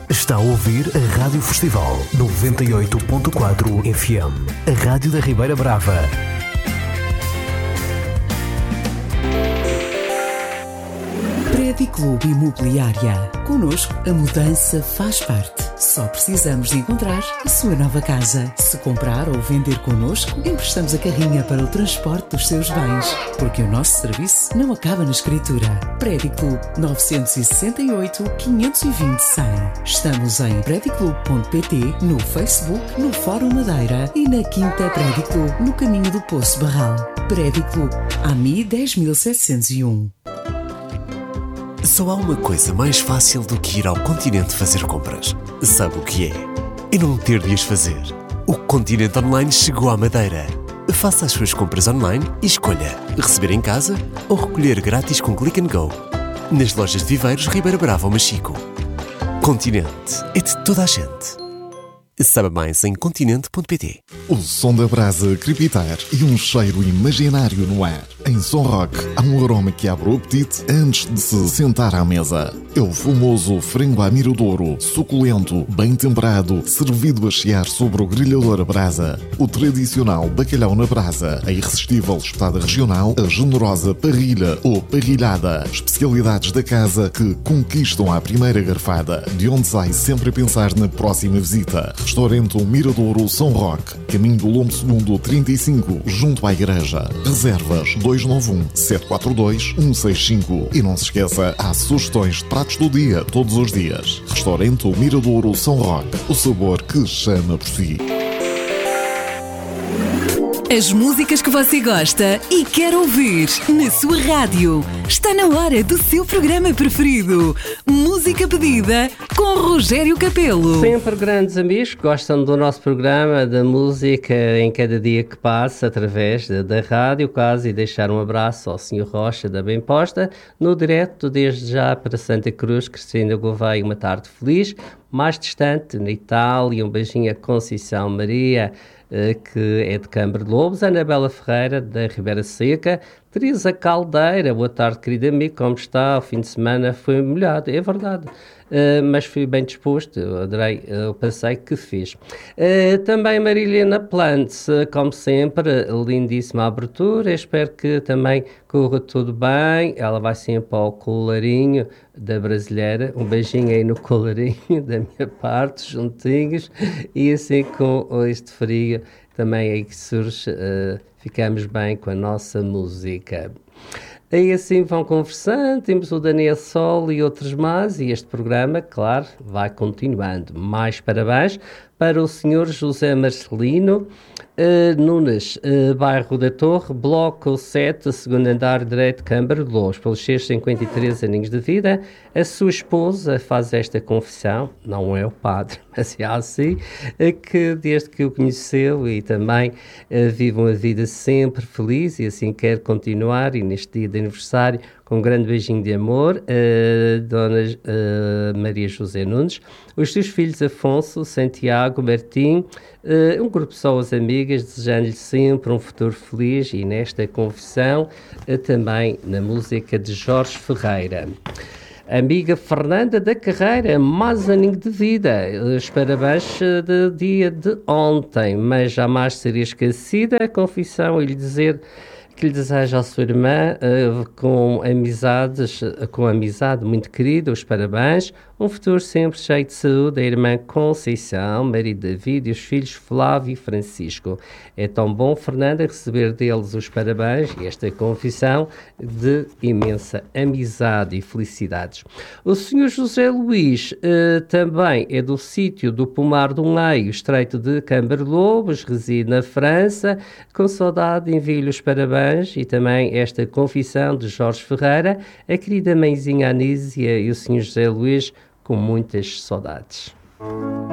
Está a ouvir a Rádio Festival 98.4 FM, a Rádio da Ribeira Brava. Prédio Clube Imobiliária. Connosco, a mudança faz parte. Só precisamos de encontrar a sua nova casa. Se comprar ou vender connosco, emprestamos a carrinha para o transporte dos seus bens. Porque o nosso serviço não acaba na escritura. Prédio Clube 968 520 100. Estamos em prediclube.pt, no Facebook, no Fórum Madeira e na Quinta Prédio Clube, no caminho do Poço Barral. Prédio Clube, AMI 10701. Só há uma coisa mais fácil do que ir ao Continente fazer compras. Sabe o que é? E não ter de as fazer. O Continente Online chegou à Madeira. Faça as suas compras online e escolha receber em casa ou recolher grátis com Click and Go. Nas lojas de Viveiros, Ribeira Brava ou Machico. Continente é de toda a gente. Saiba mais em continente.pt. O som da brasa crepitar e um cheiro imaginário no ar. Em Som Rock há um aroma que abre o apetite antes de se sentar à mesa. É o famoso frango à miradouro, suculento, bem temperado, servido a chiar sobre o grelhador a brasa. O tradicional bacalhau na brasa, a irresistível espetada regional, a generosa parrilha ou parrilhada. Especialidades da casa que conquistam à primeira garfada, de onde sai sempre a pensar na próxima visita. Restaurante Miradouro São Roque, caminho do Lombo Segundo 35, junto à igreja. Reservas 291-742-165. E não se esqueça, há sugestões de pratos do dia, todos os dias. Restaurante Miradouro São Roque, o sabor que chama por si. As músicas que você gosta e quer ouvir na sua rádio. Está na hora do seu programa preferido. Música pedida com Rogério Capelo. Sempre grandes amigos que gostam do nosso programa, da música em cada dia que passa através da rádio, quase, e deixar um abraço ao Sr. Rocha da Bem Posta, no direto desde já para Santa Cruz, Cristina Gouveia, uma tarde feliz. Mais distante, na Itália, um beijinho a Conceição Maria, que é de Câmara de Lobos, Anabela Ferreira, da Ribeira Seca, Teresa Caldeira, boa tarde, querido amigo, como está? O fim de semana foi molhado, é verdade, mas fui bem disposto, eu adorei o passeio que fiz. Também Marilena Plantz, como sempre, lindíssima abertura, espero que também corra tudo bem, ela vai sempre ao colarinho da brasileira, um beijinho aí no colarinho da minha parte, juntinhos, e assim com este frio também aí que surge, ficamos bem com a nossa música. Aí assim vão conversando, temos o Daniel Sol e outros mais, e este programa, claro, vai continuando. Mais parabéns para o Sr. José Marcelino Nunes, bairro da Torre, bloco 7, segundo andar direito, Câmara de Lobos, pelos seus 53 aninhos de vida. A sua esposa faz esta confissão, não é o padre, mas é assim, que desde que o conheceu e também vive uma vida sempre feliz e assim quer continuar, e neste dia de aniversário, com um grande beijinho de amor, Dona Maria José Nunes, os seus filhos Afonso, Santiago, Martim, um grupo de pessoas amigas, desejando-lhe sempre um futuro feliz, e nesta confissão também na música de Jorge Ferreira. Amiga Fernanda da Carreira, mais aninho de vida, os parabéns do dia de ontem, mas jamais seria esquecida a confissão e lhe dizer que lhe desejo à sua irmã, com amizade muito querida, os parabéns, um futuro sempre cheio de saúde, a irmã Conceição, marido David e os filhos Flávio e Francisco. É tão bom, Fernanda, receber deles os parabéns e esta confissão de imensa amizade e felicidades. O Sr. José Luís também é do sítio do Pomar do Meio, estreito de Câmara de Lobos, reside na França, com saudade envio-lhe os parabéns e também esta confissão de Jorge Ferreira, a querida mãezinha Anísia e o Sr. José Luís, com muitas saudades.